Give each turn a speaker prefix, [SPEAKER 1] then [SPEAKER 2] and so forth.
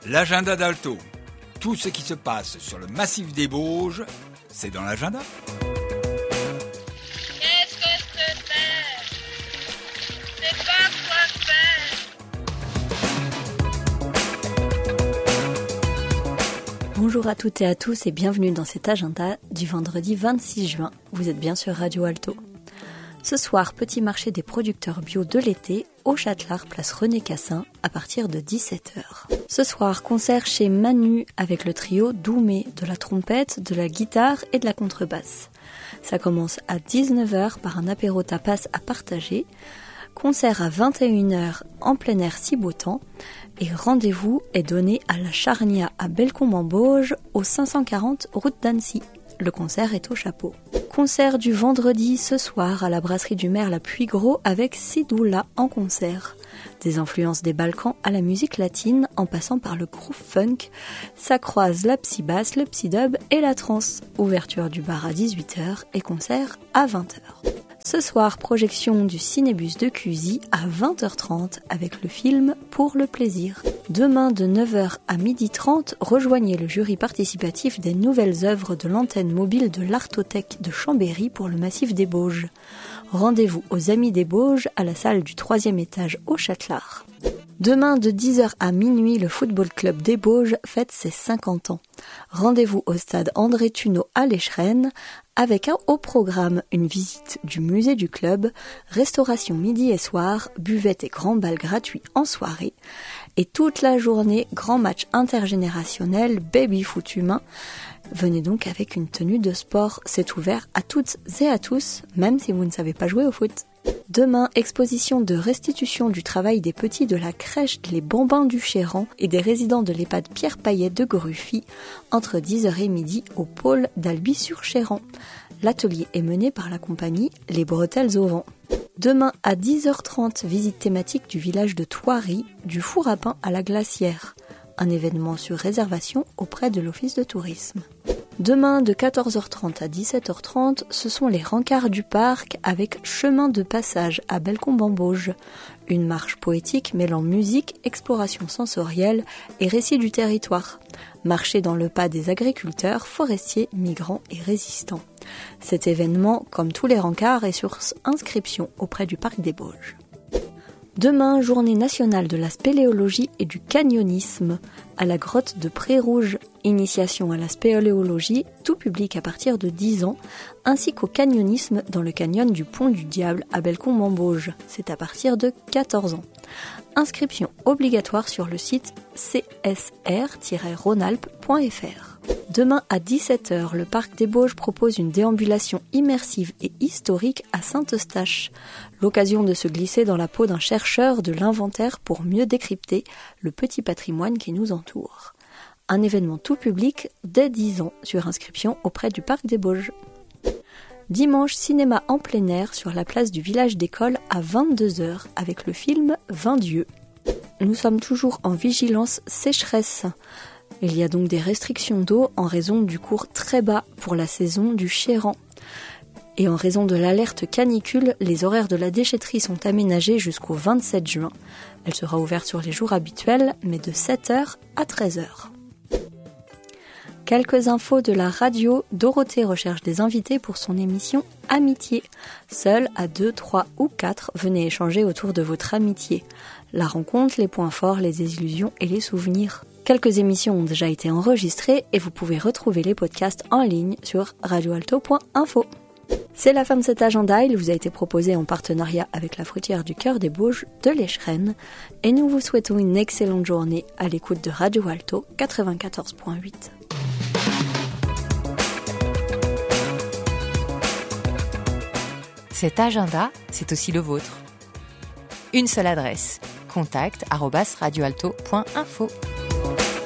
[SPEAKER 1] L'agenda d'Alto. Tout ce qui se passe sur le massif des Bauges, c'est dans l'agenda.
[SPEAKER 2] Qu'est-ce que c'est? C'est pas quoi faire.
[SPEAKER 3] Bonjour à toutes et à tous et bienvenue dans cet agenda du vendredi 26 juin. Vous êtes bien sur Radio Alto. Ce soir, petit marché des producteurs bio de l'été au Châtelard, place René Cassin, à partir de 17h. Ce soir, concert chez Manu avec le trio Doumé, de la trompette, de la guitare et de la contrebasse. Ça commence à 19h par un apéro tapas à partager. Concert à 21h en plein air si beau temps. Et rendez-vous est donné à la Charnia à Bellecombe-en-Bauges, au 540 route d'Annecy. Le concert est au chapeau. Concert du vendredi ce soir à la brasserie du maire La Puygros avec Sidoula en concert. Des influences des Balkans à la musique latine en passant par le groove funk, ça croise la psy-bass, le psy-dub et la trance. Ouverture du bar à 18h et concert à 20h. Ce soir, projection du Cinébus de Cusy à 20h30 avec le film Pour le plaisir. Demain de 9h à 12h30, rejoignez le jury participatif des nouvelles œuvres de l'antenne mobile de l'Artothèque de Chambéry pour le massif des Bauges. Rendez-vous aux Amis des Bauges à la salle du 3e étage au Châtelard. Demain de 10h à minuit, le Football Club des Bauges fête ses 50 ans. Rendez-vous au stade André Thuneau à l'Échrennes avec au programme une visite du musée du club, restauration midi et soir, buvette et grand bal gratuit en soirée. Et toute la journée, grand match intergénérationnel, baby-foot humain. Venez donc avec une tenue de sport, c'est ouvert à toutes et à tous, même si vous ne savez pas jouer au foot. Demain, exposition de restitution du travail des petits de la crèche Les Bambins du Chéran et des résidents de l'EHPAD Pierre Payet de Gruffy entre 10h et midi au pôle d'Albi-sur-Chéran. L'atelier est mené par la compagnie Les Bretelles au Vent. Demain à 10h30, visite thématique du village de Thoiry, du four à pain à la glacière. Un événement sur réservation auprès de l'office de tourisme. Demain, de 14h30 à 17h30, ce sont les rencarts du parc avec Chemin de passage à Bellecombe-en-Bauges. Une marche poétique mêlant musique, exploration sensorielle et récit du territoire. Marcher dans le pas des agriculteurs, forestiers, migrants et résistants. Cet événement, comme tous les rencarts, est sur inscription auprès du parc des Bauges. Demain, journée nationale de la spéléologie et du canyonisme à la grotte de Pré-Rouge. Initiation à la spéléologie, tout public à partir de 10 ans, ainsi qu'au canyonisme dans le canyon du Pont du Diable à Bellecombe-en-Bauges. C'est à partir de 14 ans. Inscription obligatoire sur le site csr-ronalp.fr. Demain à 17h, le parc des Bauges propose une déambulation immersive et historique à Saint-Eustache. L'occasion de se glisser dans la peau d'un chercheur de l'inventaire pour mieux décrypter le petit patrimoine qui nous entoure. Un événement tout public dès 10 ans sur inscription auprès du parc des Bauges. Dimanche, cinéma en plein air sur la place du village d'école à 22h avec le film 20 dieux. Nous sommes toujours en vigilance sécheresse. Il y a donc des restrictions d'eau en raison du cours très bas pour la saison du Chéran. Et en raison de l'alerte canicule, les horaires de la déchetterie sont aménagés jusqu'au 27 juin. Elle sera ouverte sur les jours habituels, mais de 7h à 13h. Quelques infos de la radio. Dorothée recherche des invités pour son émission Amitié. Seul à 2, 3 ou 4, venez échanger autour de votre amitié. La rencontre, les points forts, les désillusions et les souvenirs. Quelques émissions ont déjà été enregistrées et vous pouvez retrouver les podcasts en ligne sur radioalto.info. C'est la fin de cet agenda, il vous a été proposé en partenariat avec la fruitière du Cœur des Bauges de l'Échrennes et nous vous souhaitons une excellente journée à l'écoute de Radio Alto 94.8.
[SPEAKER 4] Cet agenda, c'est aussi le vôtre. Une seule adresse, contact@radioalto.info.